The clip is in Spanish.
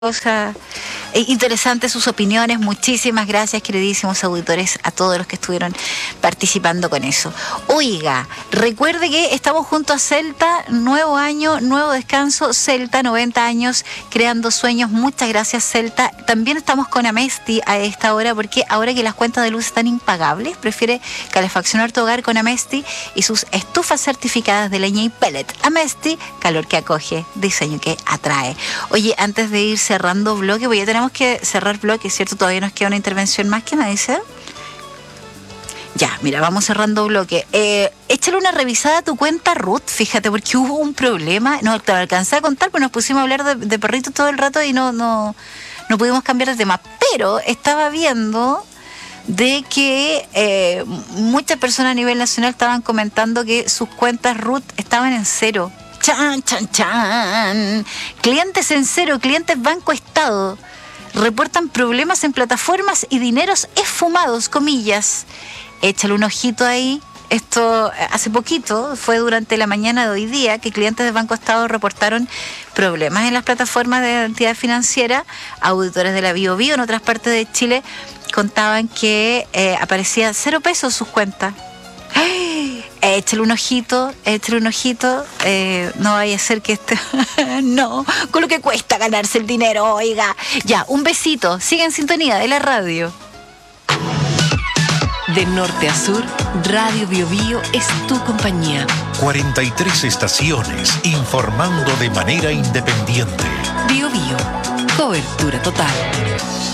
Cosa interesantes sus opiniones. Muchísimas gracias, queridísimos auditores, a todos los que estuvieron participando con eso. Oiga, recuerde que estamos junto a Celta, nuevo año, nuevo descanso, Celta, 90 años, creando sueños. Muchas gracias, Celta. También estamos con Amesti a esta hora, porque ahora que las cuentas de luz están impagables, prefiere calefaccionar tu hogar con Amesti y sus estufas certificadas de leña y pellet. Amesti, calor que acoge, diseño que atrae. Oye, antes de ir cerrando bloque, pues ya tenemos que cerrar bloque, ¿cierto? Todavía nos queda una intervención más. ¿Qué me dice? Ya, mira, vamos cerrando bloque. Échale una revisada a tu cuenta Ruth, fíjate, porque hubo un problema. No te lo alcancé a contar, pues nos pusimos a hablar de perritos todo el rato y no pudimos cambiar de tema. Pero estaba viendo de que muchas personas a nivel nacional estaban comentando que sus cuentas Ruth estaban en cero. Chan, chan, chan. Clientes en cero, clientes Banco Estado. Reportan problemas en plataformas y dineros esfumados, comillas. Échale un ojito ahí. Esto hace poquito, fue durante la mañana de hoy día, que clientes de Banco Estado reportaron problemas en las plataformas de entidad financiera. Auditores de la Biobío en otras partes de Chile contaban que aparecía 0 pesos sus cuentas. Échale un ojito, no vaya a ser que no, con lo que cuesta ganarse el dinero, oiga. Ya, un besito, sigue en sintonía de la radio. De norte a sur, Radio Biobío es tu compañía. 43 estaciones informando de manera independiente. Biobío, cobertura total.